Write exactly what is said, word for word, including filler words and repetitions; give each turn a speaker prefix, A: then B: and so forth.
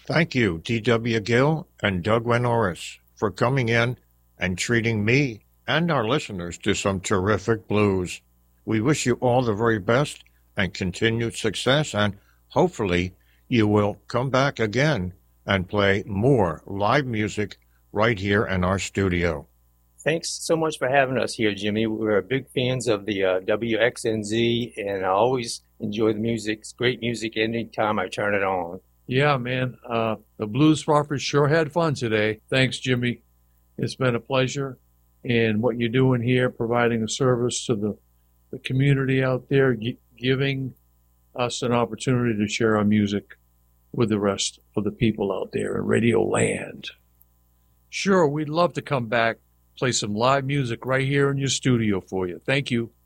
A: Thank you, D W. Gill and Doug Wenoris, for coming in and treating me and our listeners to some terrific blues. We wish you all the very best and continued success, and hopefully you will come back again and play more live music right here in our studio.
B: Thanks so much for having us here, Jimmy. We're big fans of the uh, W X N Z, and I always enjoy the music. It's great music anytime I turn it on.
C: Yeah, man. Uh, the Blues Rockers sure had fun today. Thanks, Jimmy. It's been a pleasure. And what you're doing here, providing a service to the, the community out there, gi- giving us an opportunity to share our music with the rest of the people out there in Radio Land. Sure, we'd love to come back, play some live music right here in your studio for you. Thank you.